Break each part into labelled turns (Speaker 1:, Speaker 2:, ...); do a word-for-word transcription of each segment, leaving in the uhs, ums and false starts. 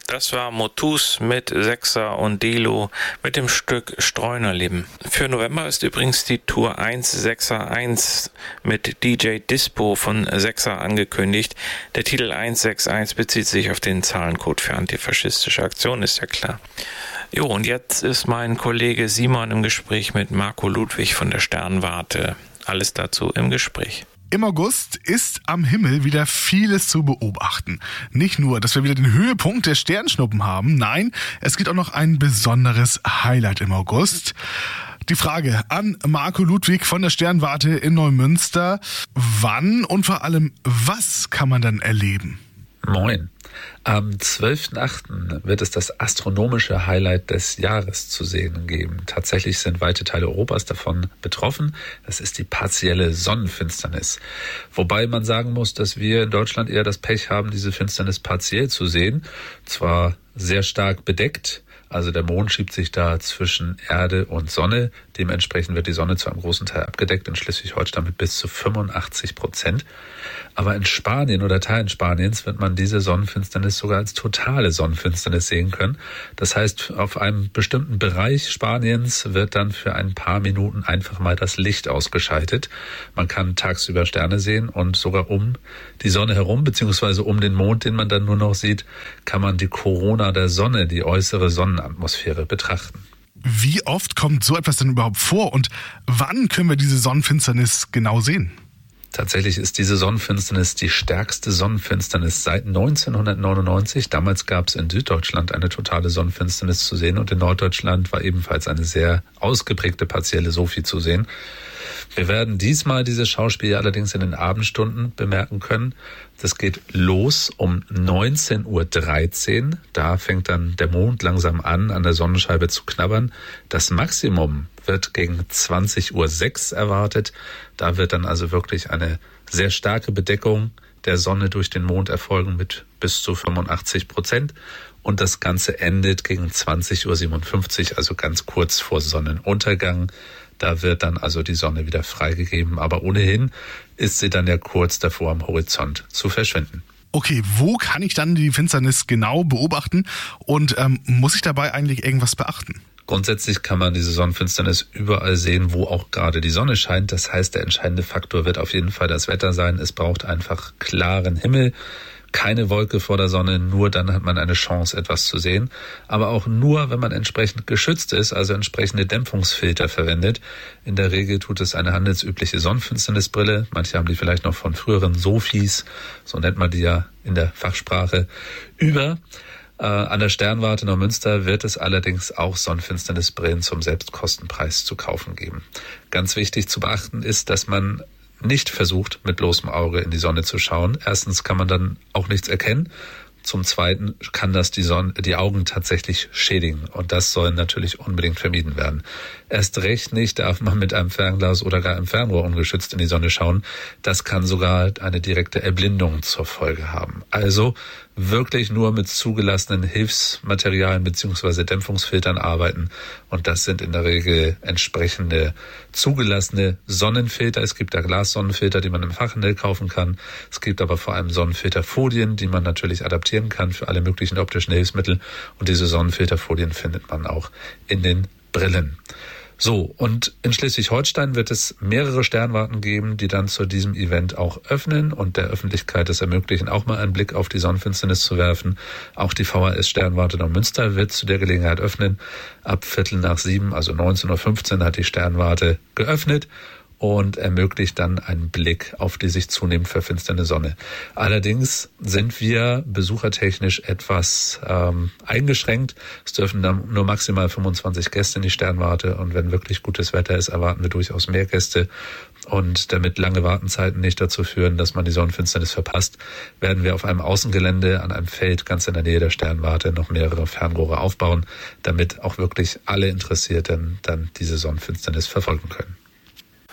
Speaker 1: Das war Motus mit Sechser und Delo mit dem Stück Streunerleben. Für November ist übrigens die Tour eins sechs eins mit D J Dispo von Sechser angekündigt. Der Titel eins sechs eins bezieht sich auf den Zahlencode für antifaschistische Aktionen, ist ja klar. Jo, und jetzt ist mein Kollege Simon im Gespräch mit Marco Ludwig von der Sternwarte. Alles dazu im Gespräch.
Speaker 2: Im August ist am Himmel wieder vieles zu beobachten. Nicht nur, dass wir wieder den Höhepunkt der Sternschnuppen haben, nein, es gibt auch noch ein besonderes Highlight im August. Die Frage an Marco Ludwig von der Sternwarte in Neumünster. Wann und vor allem, was kann man dann erleben?
Speaker 3: Moin. Am zwölften achten wird es das astronomische Highlight des Jahres zu sehen geben. Tatsächlich sind weite Teile Europas davon betroffen. Das ist die partielle Sonnenfinsternis. Wobei man sagen muss, dass wir in Deutschland eher das Pech haben, diese Finsternis partiell zu sehen. Zwar sehr stark bedeckt, also der Mond schiebt sich da zwischen Erde und Sonne. Dementsprechend wird die Sonne zu einem großen Teil abgedeckt, in Schleswig-Holstein mit bis zu fünfundachtzig Prozent. Aber in Spanien oder Teilen Spaniens wird man diese Sonnenfinsternis sogar als totale Sonnenfinsternis sehen können. Das heißt, auf einem bestimmten Bereich Spaniens wird dann für ein paar Minuten einfach mal das Licht ausgeschaltet. Man kann tagsüber Sterne sehen und sogar um die Sonne herum, beziehungsweise um den Mond, den man dann nur noch sieht, kann man die Corona der Sonne, die äußere Sonnenatmosphäre betrachten.
Speaker 2: Wie oft kommt so etwas denn überhaupt vor und wann können wir diese Sonnenfinsternis genau sehen?
Speaker 3: Tatsächlich ist diese Sonnenfinsternis die stärkste Sonnenfinsternis seit neunzehnhundertneunundneunzig. Damals gab es in Süddeutschland eine totale Sonnenfinsternis zu sehen und in Norddeutschland war ebenfalls eine sehr ausgeprägte partielle SOFI zu sehen. Wir werden diesmal dieses Schauspiel allerdings in den Abendstunden bemerken können. Das geht los um neunzehn Uhr dreizehn. Da fängt dann der Mond langsam an, an der Sonnenscheibe zu knabbern. Das Maximum wird gegen zwanzig Uhr sechs erwartet. Da wird dann also wirklich eine sehr starke Bedeckung der Sonne durch den Mond erfolgen mit bis zu fünfundachtzig Prozent. Und das Ganze endet gegen zwanzig Uhr siebenundfünfzig, also ganz kurz vor Sonnenuntergang. Da wird dann also die Sonne wieder freigegeben, aber ohnehin ist sie dann ja kurz davor am Horizont zu verschwinden.
Speaker 2: Okay, wo kann ich dann die Finsternis genau beobachten und ähm, muss ich dabei eigentlich irgendwas beachten?
Speaker 3: Grundsätzlich kann man diese Sonnenfinsternis überall sehen, wo auch gerade die Sonne scheint. Das heißt, der entscheidende Faktor wird auf jeden Fall das Wetter sein. Es braucht einfach klaren Himmel. Keine Wolke vor der Sonne, nur dann hat man eine Chance, etwas zu sehen. Aber auch nur, wenn man entsprechend geschützt ist, also entsprechende Dämpfungsfilter verwendet. In der Regel tut es eine handelsübliche Sonnenfinsternisbrille. Manche haben die vielleicht noch von früheren Sofis, so nennt man die ja in der Fachsprache, über. Äh, an der Sternwarte Neumünster wird es allerdings auch Sonnenfinsternisbrillen zum Selbstkostenpreis zu kaufen geben. Ganz wichtig zu beachten ist, dass man nicht versucht, mit bloßem Auge in die Sonne zu schauen. Erstens kann man dann auch nichts erkennen. Zum Zweiten kann das die, Sonne, die Augen tatsächlich schädigen. Und das soll natürlich unbedingt vermieden werden. Erst recht nicht darf man mit einem Fernglas oder gar einem Fernrohr ungeschützt in die Sonne schauen. Das kann sogar eine direkte Erblindung zur Folge haben. Also wirklich nur mit zugelassenen Hilfsmaterialien bzw. Dämpfungsfiltern arbeiten. Und das sind in der Regel entsprechende zugelassene Sonnenfilter. Es gibt da Glassonnenfilter, die man im Fachhandel kaufen kann. Es gibt aber vor allem Sonnenfilterfolien, die man natürlich adaptieren kann für alle möglichen optischen Hilfsmittel. Und diese Sonnenfilterfolien findet man auch in den Brillen. So, und in Schleswig-Holstein wird es mehrere Sternwarten geben, die dann zu diesem Event auch öffnen und der Öffentlichkeit es ermöglichen, auch mal einen Blick auf die Sonnenfinsternis zu werfen. Auch die V H S-Sternwarte Neumünster wird zu der Gelegenheit öffnen. Ab Viertel nach sieben, also neunzehn Uhr fünfzehn, hat die Sternwarte geöffnet und ermöglicht dann einen Blick auf die sich zunehmend verfinsternde Sonne. Allerdings sind wir besuchertechnisch etwas ähm, eingeschränkt. Es dürfen dann nur maximal fünfundzwanzig Gäste in die Sternwarte und wenn wirklich gutes Wetter ist, erwarten wir durchaus mehr Gäste. Und damit lange Wartenzeiten nicht dazu führen, dass man die Sonnenfinsternis verpasst, werden wir auf einem Außengelände an einem Feld ganz in der Nähe der Sternwarte noch mehrere Fernrohre aufbauen, damit auch wirklich alle Interessierten dann diese Sonnenfinsternis verfolgen können.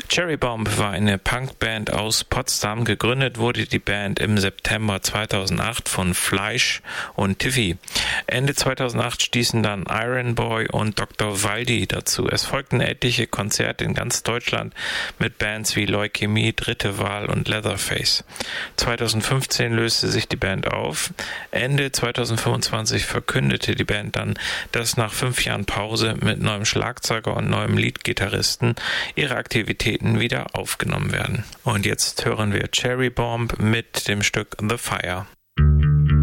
Speaker 1: Cherry Bomb war eine Punkband aus Potsdam. Gegründet wurde die Band im September zweitausendacht von Fleisch und Tiffy. Ende zweitausendacht stießen dann Iron Boy und Doktor Waldi dazu. Es folgten etliche Konzerte in ganz Deutschland mit Bands wie Leukämie, Dritte Wahl und Leatherface. zweitausendfünfzehn löste sich die Band auf. Ende zweitausendfünfundzwanzig verkündete die Band dann, dass nach fünf Jahren Pause mit neuem Schlagzeuger und neuem Leadgitarristen ihre Aktivitäten wieder aufgenommen werden. Und jetzt hören wir Cherry Bomb mit dem Stück The Fire.